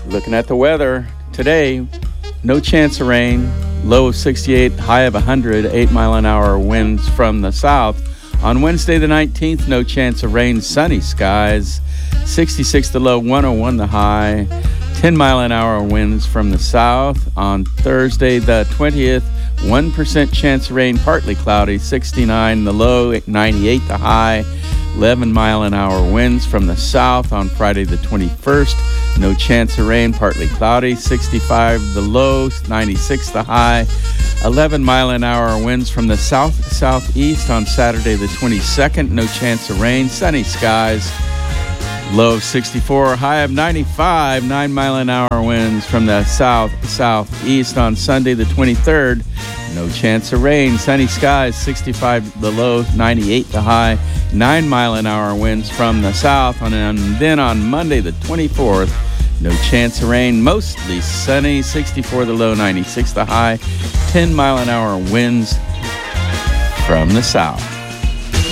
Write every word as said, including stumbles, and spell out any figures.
Looking at the weather today, no chance of rain, low of sixty-eight, high of one hundred, eight mile an hour winds from the south. On Wednesday the nineteenth, no chance of rain, sunny skies, sixty-six the low, one oh one the high, ten mile an hour winds from the south. On Thursday the twentieth, one percent chance of rain, partly cloudy, sixty-nine the low, ninety-eight the high, eleven mile an hour winds from the south. On Friday the twenty-first, no chance of rain, partly cloudy, sixty-five the low, ninety-six the high, eleven mile an hour winds from the south southeast. On Saturday the twenty-second, no chance of rain, sunny skies, low of sixty-four, high of ninety-five, nine mile an hour winds from the south southeast. On Sunday the twenty-third, no chance of rain, sunny skies, sixty-five the low, ninety-eight the high, nine mile an hour winds from the south. And then on Monday the twenty-fourth, no chance of rain, mostly sunny, sixty-four the low, ninety-six the high, ten mile an hour winds from the south.